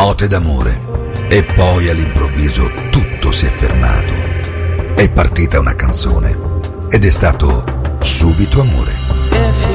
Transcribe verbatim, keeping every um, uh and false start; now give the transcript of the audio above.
note d'amore, e poi all'improvviso tutto si è fermato. È partita una canzone ed è stato subito amore.